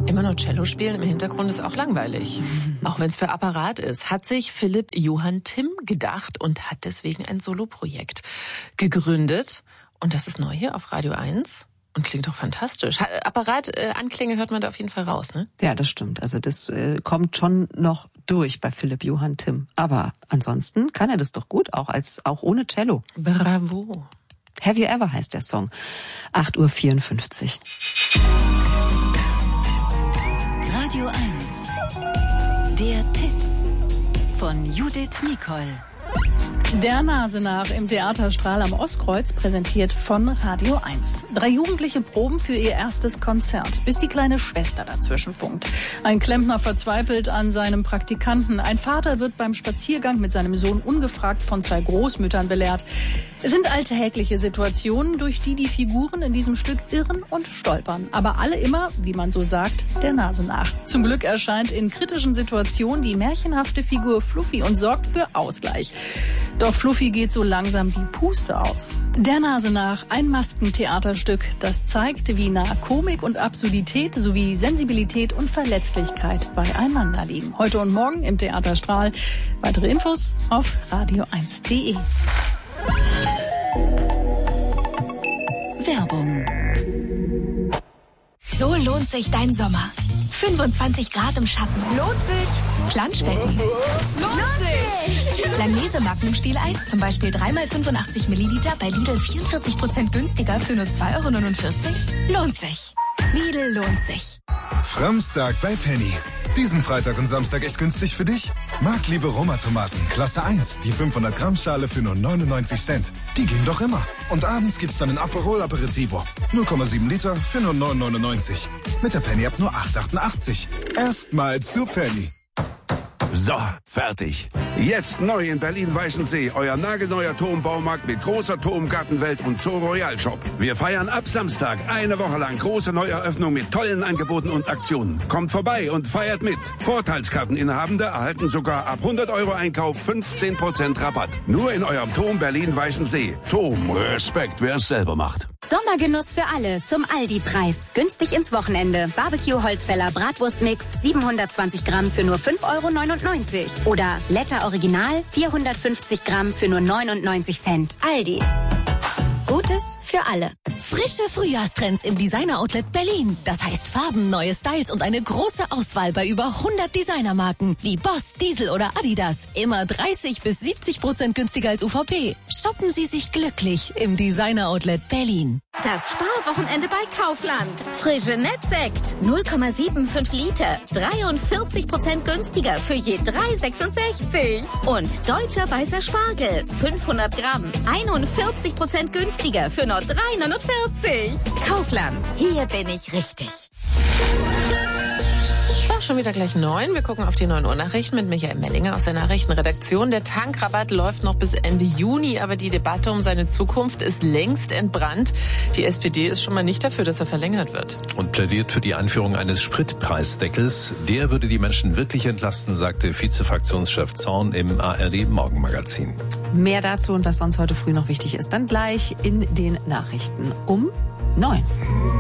Immer nur Cello spielen im Hintergrund ist auch langweilig. Auch wenn es für Apparat ist, hat sich Philipp Johann Timm gedacht und hat deswegen ein Soloprojekt gegründet. Und das ist neu hier auf Radio 1 und klingt doch fantastisch. Apparat-Anklänge hört man da auf jeden Fall raus, ne? Ja, das stimmt. Also das kommt schon noch durch bei Philipp Johann Timm. Aber ansonsten kann er das doch gut, auch ohne Cello. Bravo. Have You Ever heißt der Song. 8:54 Uhr. Radio 1. Der Tipp von Judith Nicol. Der Nase nach im Theaterstrahl am Ostkreuz, präsentiert von Radio 1. 3 Jugendliche proben für ihr erstes Konzert, bis die kleine Schwester dazwischen funkt. Ein Klempner verzweifelt an seinem Praktikanten. Ein Vater wird beim Spaziergang mit seinem Sohn ungefragt von 2 Großmüttern belehrt. Es sind alltägliche Situationen, durch die Figuren in diesem Stück irren und stolpern. Aber alle immer, wie man so sagt, der Nase nach. Zum Glück erscheint in kritischen Situationen die märchenhafte Figur Fluffy und sorgt für Ausgleich. Doch Fluffy geht so langsam die Puste aus. Der Nase nach, ein Maskentheaterstück, das zeigt, wie nah Komik und Absurdität sowie Sensibilität und Verletzlichkeit beieinander liegen. Heute und morgen im Theaterstrahl. Weitere Infos auf radio1.de. Werbung. So lohnt sich dein Sommer. 25 Grad im Schatten. Lohnt sich. Planschbecken. Lohnt sich. Langnese Magnum Stieleis, zum Beispiel 3x85 Milliliter bei Lidl 44% günstiger für nur 2,49 €. Lohnt sich. Lidl lohnt sich. Framstag bei Penny. Diesen Freitag und Samstag echt günstig für dich? Marktliebe Roma-Tomaten, Klasse 1, die 500 Gramm Schale für nur 99 Cent. Die gehen doch immer. Und abends gibt's dann ein Aperol Aperitivo. 0,7 Liter für nur 9,99. Mit der Penny-App nur 8,88. Erstmal zu Penny. So, fertig. Jetzt neu in Berlin-Weißensee, euer nagelneuer Turmbaumarkt mit großer Turmgartenwelt und Zoo Royal Shop. Wir feiern ab Samstag eine Woche lang große Neueröffnung mit tollen Angeboten und Aktionen. Kommt vorbei und feiert mit. Vorteilskarteninhabende erhalten sogar ab 100 € Einkauf 15% Rabatt. Nur in eurem Turm Berlin-Weißensee. Turm, Respekt, wer es selber macht. Sommergenuss für alle zum Aldi-Preis. Günstig ins Wochenende. Barbecue-Holzfäller Bratwurstmix 720 Gramm für nur 5,99 €. Oder Letter Original 450 Gramm für nur 99 Cent. Aldi. Gutes für alle. Frische Frühjahrstrends im Designer-Outlet Berlin. Das heißt Farben, neue Styles und eine große Auswahl bei über 100 Designermarken wie Boss, Diesel oder Adidas. Immer 30-70% günstiger als UVP. Shoppen Sie sich glücklich im Designer-Outlet Berlin. Das Sparwochenende bei Kaufland. Frische Nettsekt 0,75 Liter. 43% günstiger für je 3,66. Und deutscher weißer Spargel 500 Gramm. 41% günstiger für nur 3,49. Kaufland. Hier bin ich richtig. So, schon wieder gleich 9. Wir gucken auf die 9 Uhr Nachrichten mit Michael Mellinger aus der Nachrichtenredaktion. Der Tankrabatt läuft noch bis Ende Juni, aber die Debatte um seine Zukunft ist längst entbrannt. Die SPD ist schon mal nicht dafür, dass er verlängert wird. Und plädiert für die Einführung eines Spritpreisdeckels. Der würde die Menschen wirklich entlasten, sagte Vizefraktionschef Zorn im ARD-Morgenmagazin. Mehr dazu und was sonst heute früh noch wichtig ist, dann gleich in den Nachrichten um 9.